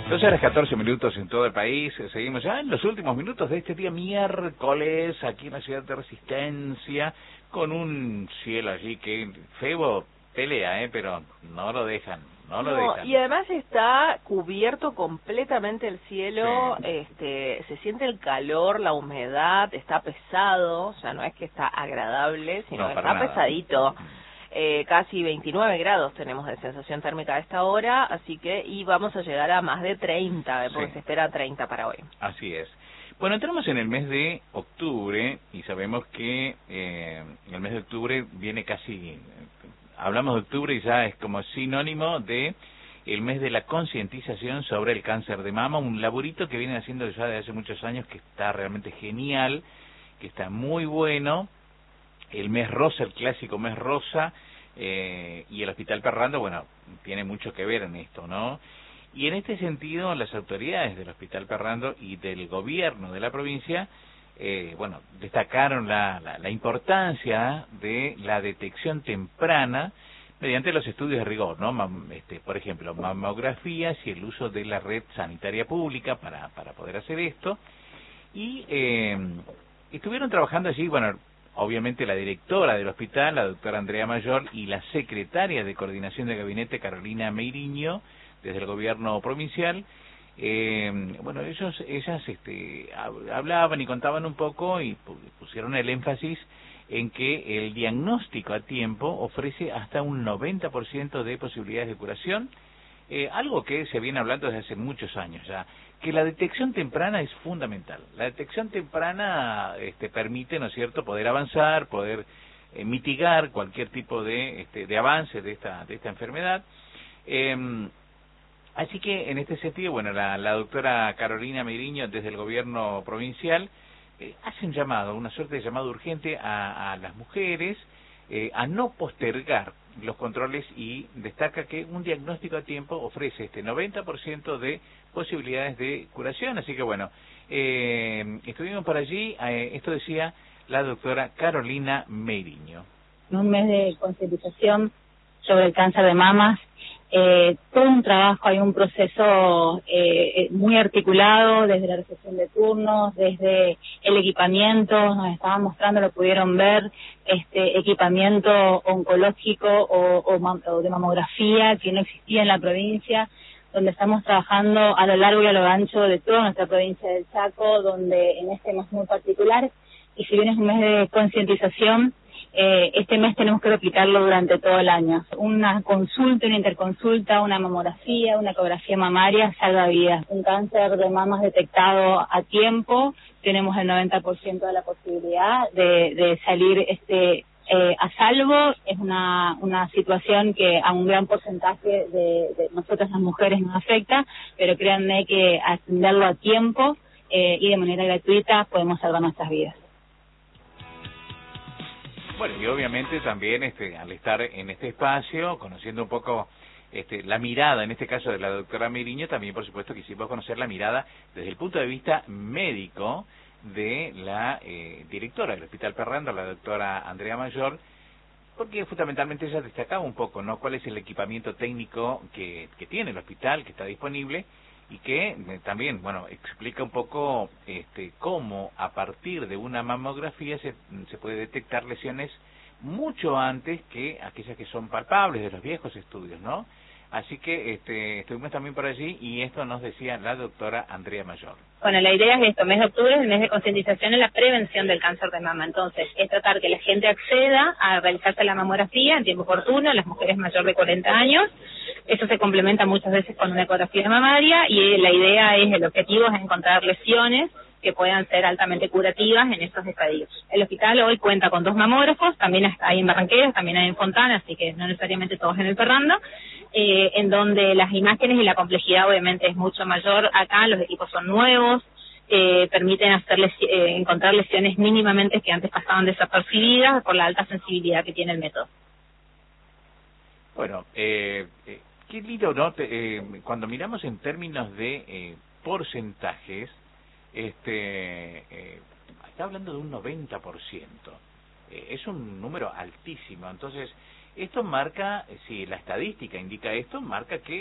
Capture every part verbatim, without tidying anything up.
Dos horas catorce minutos en todo el país. Seguimos ya en los últimos minutos de este día miércoles aquí en la ciudad de Resistencia, con un cielo allí que Febo pelea, eh, pero no lo dejan, no lo No, dejan. y además está cubierto completamente el cielo, Sí. este, se siente el calor, la humedad, está pesado, o sea, no es que está agradable, sino No, que para está nada. pesadito. Eh, casi veintinueve grados tenemos de sensación térmica a esta hora, así que, y vamos a llegar a más de treinta, eh, porque Sí, se espera treinta para hoy. así es. Bueno, entramos en el mes de octubre y sabemos que eh, el mes de octubre viene casi, hablamos de octubre y ya es como sinónimo de el mes de la concientización sobre el cáncer de mama, un laburito que vienen haciendo ya desde hace muchos años, que está realmente genial, que está muy bueno. El mes rosa, el clásico mes rosa, eh, y el Hospital Perrando, bueno, tiene mucho que ver en esto, ¿no? Y en este sentido, las autoridades del Hospital Perrando y del gobierno de la provincia, eh, bueno, destacaron la, la, la importancia de la detección temprana mediante los estudios de rigor, ¿no? Mam, este, por ejemplo, mamografías y el uso de la red sanitaria pública para, para poder hacer esto. Y eh, estuvieron trabajando allí, bueno, obviamente la directora del hospital, la doctora Andrea Mayor, y la secretaria de Coordinación de Gabinete, Carolina Meiriño, desde el gobierno provincial. Eh, bueno, ellos, ellas este, hablaban y contaban un poco y pusieron el énfasis en que el diagnóstico a tiempo ofrece hasta un noventa por ciento de posibilidades de curación, eh, algo que se viene hablando desde hace muchos años ya, que la detección temprana es fundamental. La detección temprana este, permite, ¿no es cierto?, poder avanzar, poder eh, mitigar cualquier tipo de, este, de avance de esta, de esta enfermedad. Eh, así que, en este sentido, bueno, la, la doctora Carolina Meiriño, desde el gobierno provincial, eh, hace un llamado, una suerte de llamado urgente a, a las mujeres, eh, a no postergar los controles, y destaca que un diagnóstico a tiempo ofrece este noventa por ciento de posibilidades de curación. Así que bueno, eh, estuvimos por allí, eh, esto decía la doctora Carolina Meiriño. Un mes de concientización sobre el cáncer de mamas, eh, todo un trabajo, hay un proceso eh, muy articulado desde la recepción de turnos, desde el equipamiento, nos estaban mostrando, lo pudieron ver, este equipamiento oncológico o, o, mam o de mamografía que no existía en la provincia, donde estamos trabajando a lo largo y a lo ancho de toda nuestra provincia del Chaco, donde en este mes muy particular, y si bien es un mes de concientización, Eh, este mes tenemos que replicarlo durante todo el año. Una consulta, una interconsulta, una mamografía, una ecografía mamaria salva vidas. Un cáncer de mamas detectado a tiempo, tenemos el noventa por ciento de la posibilidad de, de salir este eh, a salvo. Es una, una situación que a un gran porcentaje de, de nosotras las mujeres nos afecta, pero créanme que atenderlo a tiempo eh, y de manera gratuita podemos salvar nuestras vidas. Bueno, y obviamente también este, al estar en este espacio, conociendo un poco este, la mirada, en este caso de la doctora Meiriño, también por supuesto quisimos conocer la mirada desde el punto de vista médico de la eh, directora del Hospital Perrando, la doctora Andrea Mayor, porque fundamentalmente ella destacaba un poco, ¿no?, cuál es el equipamiento técnico que, que tiene el hospital, que está disponible, y que eh, también, bueno, explica un poco este, cómo a partir de una mamografía se, se puede detectar lesiones mucho antes que aquellas que son palpables de los viejos estudios, ¿no? Así que este, estuvimos también por allí y esto nos decía la doctora Andrea Mayor. Bueno, la idea es esto, mes de octubre es el mes de concientización en la prevención del cáncer de mama, entonces es tratar que la gente acceda a realizarse la mamografía en tiempo oportuno, las mujeres mayores de cuarenta años, eso se complementa muchas veces con una ecografía mamaria y la idea es, el objetivo es encontrar lesiones que puedan ser altamente curativas en estos estadios. El hospital hoy cuenta con dos mamógrafos, también hay en Barranqueras, también hay en Fontana, así que no necesariamente todos en el Perrando, eh, en donde las imágenes y la complejidad obviamente es mucho mayor. Acá los equipos son nuevos, eh, permiten hacer les eh, encontrar lesiones mínimamente que antes pasaban desapercibidas por la alta sensibilidad que tiene el método. Bueno, eh, eh, qué lindo, ¿no? Te, eh, cuando miramos en términos de eh, porcentajes, este eh, está hablando de un noventa por ciento. Eh, es un número altísimo. Entonces, esto marca, si la estadística indica esto, marca que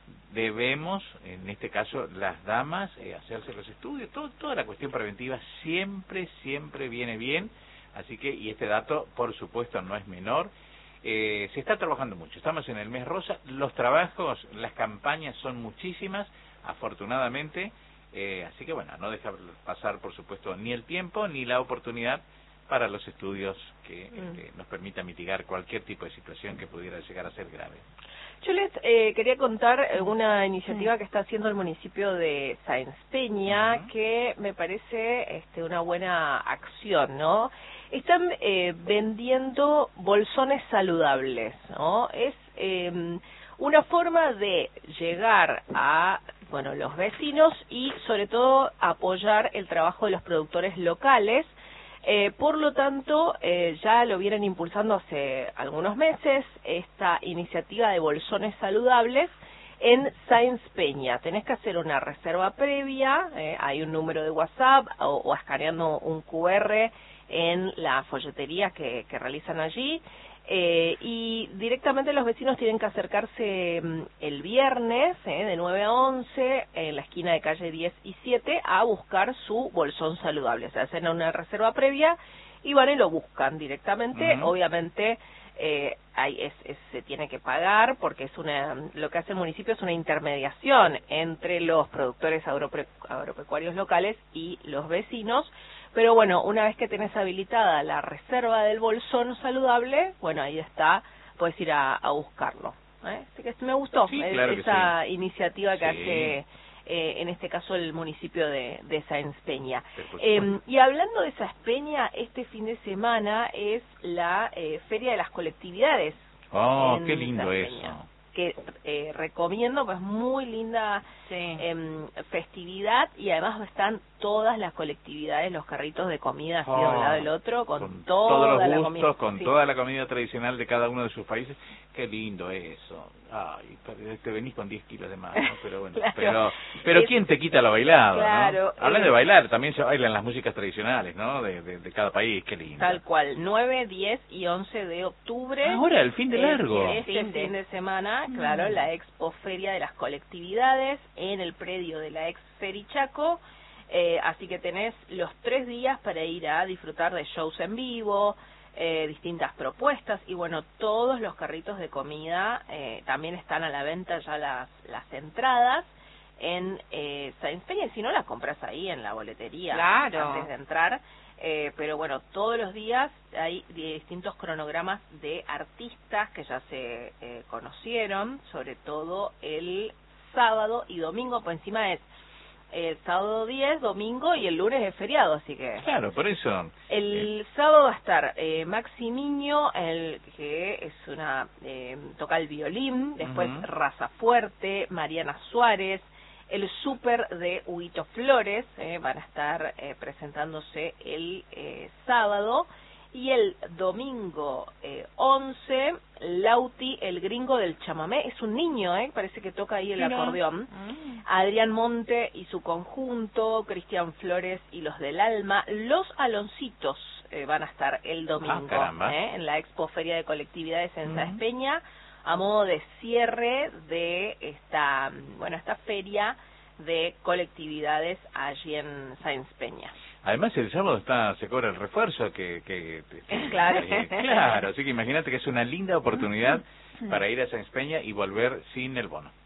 debemos, en este caso las damas, eh, hacerse los estudios, todo, toda la cuestión preventiva siempre, siempre viene bien, así que, y este dato por supuesto no es menor, eh, se está trabajando mucho, estamos en el mes rosa, los trabajos, las campañas son muchísimas, afortunadamente, eh, así que bueno, no dejar pasar por supuesto ni el tiempo ni la oportunidad para los estudios que mm. este, nos permita mitigar cualquier tipo de situación que pudiera llegar a ser grave. Yo les eh, quería contar una iniciativa que está haciendo el municipio de Sáenz Peña, uh-huh. que me parece este, una buena acción, ¿no? Están eh, vendiendo bolsones saludables, ¿no? Es eh, una forma de llegar a, bueno, los vecinos y sobre todo apoyar el trabajo de los productores locales. Eh, por lo tanto, eh, ya lo vienen impulsando hace algunos meses esta iniciativa de bolsones saludables en Sáenz Peña. Tenés que hacer una reserva previa, eh, hay un número de WhatsApp o, o escaneando un cu erre en la folletería que, que realizan allí. Eh, y directamente los vecinos tienen que acercarse um, el viernes eh, de nueve a once en la esquina de calle diez y siete a buscar su bolsón saludable. O sea, hacen una reserva previa y van y lo buscan directamente. Uh-huh. Obviamente eh, hay, es, es, se tiene que pagar porque es una, lo que hace el municipio es una intermediación entre los productores agrope, agropecuarios locales y los vecinos. Pero bueno, una vez que tenés habilitada la reserva del bolsón saludable, bueno, ahí está, puedes ir a, a buscarlo. ¿eh? Así que me gustó sí, claro esa que sí. iniciativa que sí. hace, eh, en este caso, el municipio de, de Sáenz Peña. Eh, y hablando de Sáenz Peña, este fin de semana es la eh, Feria de las Colectividades. Oh, qué lindo eso. Que eh, recomiendo, pues muy linda sí. eh, festividad y además están todas las colectividades, los carritos de comida así oh, de un lado del otro, con, con toda todos los la gustos, comida. con sí. toda la comida tradicional de cada uno de sus países. Qué lindo eso. Ay, te venís con diez kilos de más, ¿no? Pero bueno, claro. pero pero es, ¿quién te quita lo bailado, claro, no? Hablan eh, de bailar, también se bailan las músicas tradicionales, ¿no? De, de, de cada país, qué lindo. Tal cual, nueve, diez y once de octubre. Ahora, el fin de largo. Este fin de, fin de semana, mm. claro, la Expo Feria de las Colectividades en el predio de la ex Ferichaco. Eh, así que tenés los tres días para ir a disfrutar de shows en vivo, eh, distintas propuestas y bueno, todos los carritos de comida eh, también están a la venta ya las, las entradas en eh, Sáenz Peña, y si no las compras ahí en la boletería claro. antes de entrar. Eh, pero bueno, todos los días hay distintos cronogramas de artistas que ya se eh, conocieron, sobre todo el sábado y domingo, por encima es el sábado diez, domingo y el lunes es feriado, así que... Claro, por eso... El eh. sábado va a estar eh, Maxi Miño, el que es una eh, toca el violín, después uh-huh. Raza Fuerte, Mariana Suárez, el súper de Huguito Flores, eh, van a estar eh, presentándose el eh, sábado, y el domingo eh, once, Lauti, el gringo del chamamé, es un niño, eh, parece que toca ahí el Mira. acordeón, mm. Adrián Monte y su conjunto, Cristian Flores y los del Alma, los Aloncitos eh, van a estar el domingo ah, eh, en la Expo Feria de Colectividades en mm. Sáenz Peña, a modo de cierre de esta, bueno, esta feria de colectividades allí en Sáenz Peña. Además el sábado está se cobra el refuerzo que, que, que claro eh, claro, así que imagínate que es una linda oportunidad para ir a Sáenz Peña y volver sin el bono.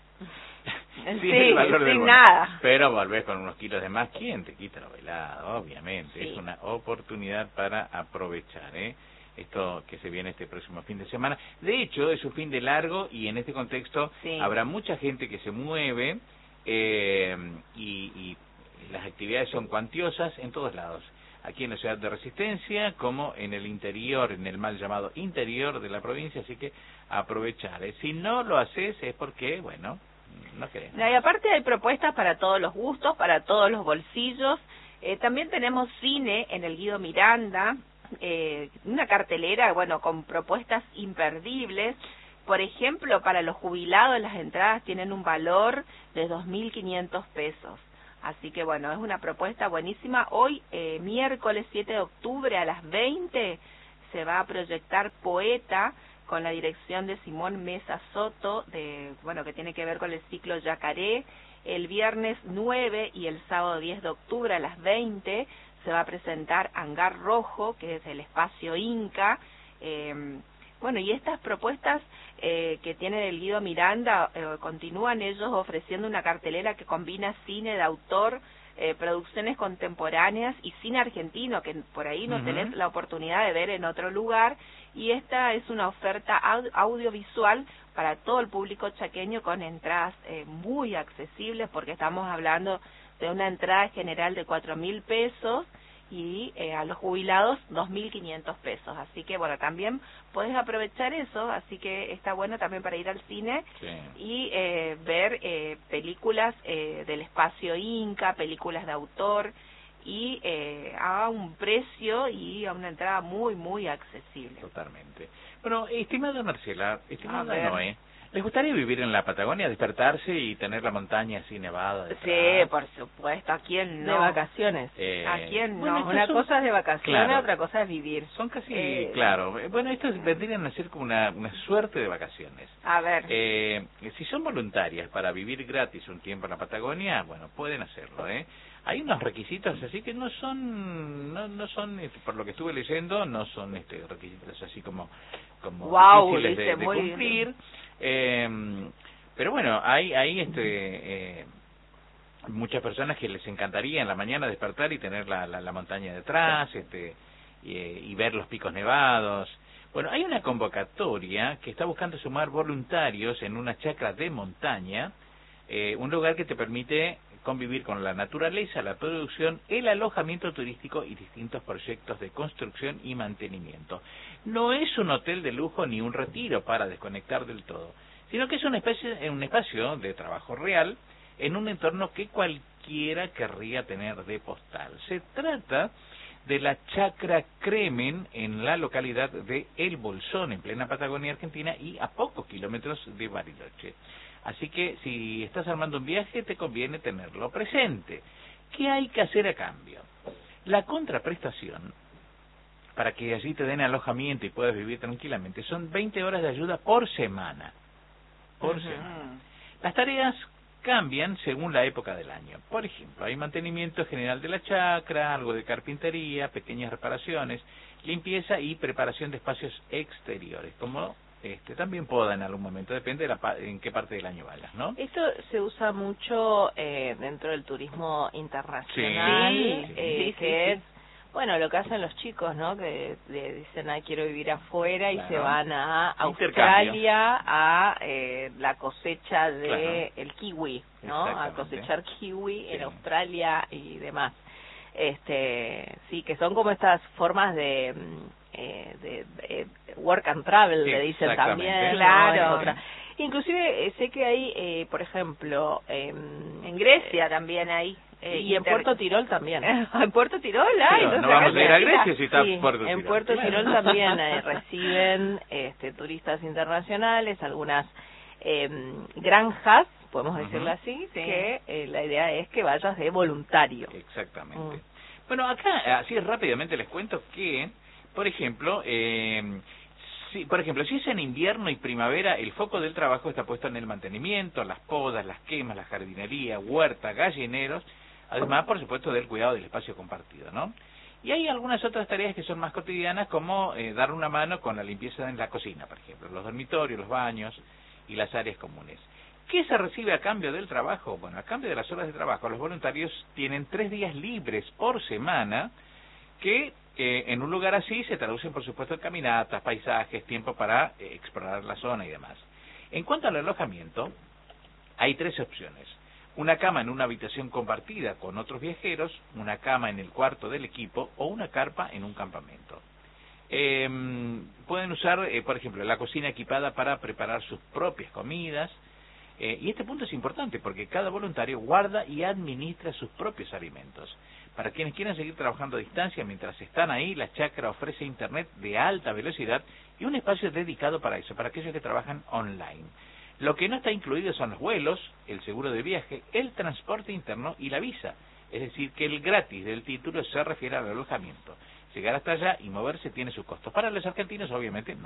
sin sí, el valor sin del bono. Nada. Pero volvés con unos kilos de más. ¿Quién te quita lo bailado? Obviamente, sí. es una oportunidad para aprovechar, ¿eh? Esto que se viene este próximo fin de semana. De hecho, es un fin de largo y en este contexto sí. habrá mucha gente que se mueve eh, y, y las actividades son cuantiosas en todos lados. Aquí en la ciudad de Resistencia, como en el interior, en el mal llamado interior de la provincia, así que aprovechar. ¿eh? Si no lo haces es porque, bueno, no queremos. No, y aparte hay propuestas para todos los gustos, para todos los bolsillos. Eh, también tenemos cine en el Guido Miranda, eh, una cartelera, bueno, con propuestas imperdibles. Por ejemplo, para los jubilados las entradas tienen un valor de dos mil quinientos pesos. Así que bueno, es una propuesta buenísima. Hoy, eh, miércoles siete de octubre a las veinte, se va a proyectar Poeta con la dirección de Simón Mesa Soto, de bueno que tiene que ver con el ciclo Yacaré. El viernes nueve y el sábado diez de octubre a las veinte se va a presentar Hangar Rojo, que es el espacio Inca. Eh, bueno, y estas propuestas eh, que tiene el Guido Miranda, eh, continúan ellos ofreciendo una cartelera que combina cine de autor, eh, producciones contemporáneas y cine argentino, que por ahí no uh-huh. tenés la oportunidad de ver en otro lugar, y esta es una oferta au- audiovisual para todo el público chaqueño con entradas eh, muy accesibles, porque estamos hablando de una entrada general de cuatro mil pesos y eh, a los jubilados dos mil quinientos pesos. Así que, bueno, también puedes aprovechar eso, así que está bueno también para ir al cine sí. y eh, ver eh, películas eh, del espacio Inca, películas de autor, y eh, a un precio y a una entrada muy, muy accesible. Totalmente. Bueno, estimada Marcela, estimada Noé, ¿les gustaría vivir en la Patagonia, despertarse y tener la montaña así nevada? Detrás? Sí, por supuesto. ¿A quién no? De vacaciones. Eh, ¿A quién bueno, no? una son, cosa es de vacaciones, claro, otra cosa es vivir. Son casi, eh, claro. Bueno, estos vendrían a ser como una, una suerte de vacaciones. A ver. Eh, si son voluntarias para vivir gratis un tiempo en la Patagonia, bueno, pueden hacerlo, ¿eh? Hay unos requisitos así que no son, no, no son, por lo que estuve leyendo, no son este requisitos así como, como wow, difíciles de, de muy cumplir. Bien. Eh, pero bueno, hay, hay este, eh, muchas personas que les encantaría en la mañana despertar y tener la, la, la montaña detrás, este, y, y ver los picos nevados. Bueno, hay una convocatoria que está buscando sumar voluntarios en una chacra de montaña, eh, un lugar que te permite convivir con la naturaleza, la producción, el alojamiento turístico y distintos proyectos de construcción y mantenimiento. No es un hotel de lujo ni un retiro para desconectar del todo, sino que es una especie, un espacio de trabajo real en un entorno que cualquiera querría tener de postal. Se trata de la Chacra Cremen en la localidad de El Bolsón, en plena Patagonia Argentina y a pocos kilómetros de Bariloche. Así que si estás armando un viaje, te conviene tenerlo presente. ¿Qué hay que hacer a cambio? La contraprestación, para que allí te den alojamiento y puedas vivir tranquilamente, son veinte horas de ayuda por semana. Por uh-huh. semana. Las tareas cambian según la época del año. Por ejemplo, hay mantenimiento general de la chacra, algo de carpintería, pequeñas reparaciones, limpieza y preparación de espacios exteriores, como este también poda en algún momento, depende de la pa en qué parte del año vayas, ¿no? Esto se usa mucho eh, dentro del turismo internacional, sí, eh, sí, que sí, es, bueno, lo que hacen los chicos, ¿no? Que le dicen, ah, quiero vivir afuera, claro, y se van a Australia a eh, la cosecha de claro. el kiwi, ¿no? A cosechar kiwi sí. en Australia y demás. Este, sí, que son como estas formas de eh, de, de work and travel, sí, le dicen también, claro. ¿no? Otra. Inclusive eh, sé que hay, eh, por ejemplo, eh, en Grecia eh, también hay. Eh, y en inter... Puerto Tirol también. ¿En Puerto Tirol? Ay, no vamos a ir a Grecia si está sí, Puerto en Tirol. Puerto Tirol también eh, reciben este, turistas internacionales, algunas eh, granjas, podemos uh-huh. decirlo así, sí. que eh, la idea es que vayas de voluntario. Exactamente. Mm. Bueno, acá así rápidamente les cuento que, por ejemplo, eh, si, por ejemplo, si es en invierno y primavera, el foco del trabajo está puesto en el mantenimiento, las podas, las quemas, la jardinería, huerta, gallineros, además, por supuesto, del cuidado del espacio compartido, ¿no? Y hay algunas otras tareas que son más cotidianas, como eh, dar una mano con la limpieza en la cocina, por ejemplo, los dormitorios, los baños y las áreas comunes. ¿Qué se recibe a cambio del trabajo? Bueno, a cambio de las horas de trabajo, los voluntarios tienen tres días libres por semana que eh, en un lugar así se traducen, por supuesto, en caminatas, paisajes, tiempo para eh, explorar la zona y demás. En cuanto al alojamiento, hay tres opciones. Una cama en una habitación compartida con otros viajeros, una cama en el cuarto del equipo o una carpa en un campamento. Eh, pueden usar, eh, por ejemplo, la cocina equipada para preparar sus propias comidas. Eh, y este punto es importante porque cada voluntario guarda y administra sus propios alimentos. Para quienes quieran seguir trabajando a distancia mientras están ahí, la chacra ofrece internet de alta velocidad y un espacio dedicado para eso, para aquellos que trabajan online. Lo que no está incluido son los vuelos, el seguro de viaje, el transporte interno y la visa. Es decir, que el gratis del título se refiere al alojamiento. Llegar hasta allá y moverse tiene sus costos. Para los argentinos, obviamente, no.